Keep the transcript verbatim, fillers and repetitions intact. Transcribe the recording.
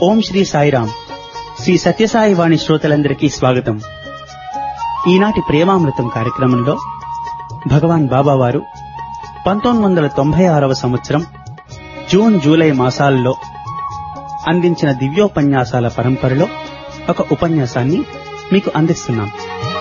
ఓం శ్రీ సాయిరాం. శ్రీ సత్యసాయి వాణి శ్రోతలందరికీ స్వాగతం. ఈనాటి ప్రేమామృతం కార్యక్రమంలో భగవాన్ బాబావారు పంతొమ్మిది వందల తొంభై ఆరవ సంవత్సరం జూన్ జూలై మాసాల్లో అందించిన దివ్యోపన్యాసాల పరంపరలో ఒక ఉపన్యాసాన్ని మీకు అందిస్తున్నాం.